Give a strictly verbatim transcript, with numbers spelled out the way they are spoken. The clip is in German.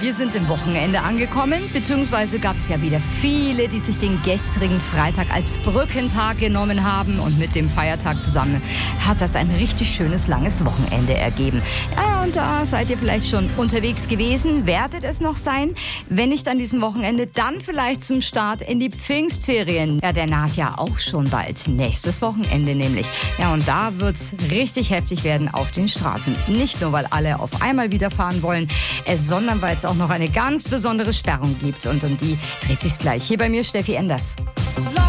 Wir sind im Wochenende angekommen, beziehungsweise gab es ja wieder viele, die sich den gestrigen Freitag als Brückentag genommen haben und mit dem Feiertag zusammen hat das ein richtig schönes, langes Wochenende ergeben. Ja, und da seid ihr vielleicht schon unterwegs gewesen, werdet es noch sein, wenn nicht an diesem Wochenende, dann vielleicht zum Start in die Pfingstferien. Ja, der naht ja auch schon bald, nächstes Wochenende nämlich. Ja, und da wird's richtig heftig werden auf den Straßen. Nicht nur, weil alle auf einmal wieder fahren wollen, äh, sondern weil es auch noch eine ganz besondere Sperrung gibt. Und um die dreht sich's gleich. Hier bei mir Steffi Enders.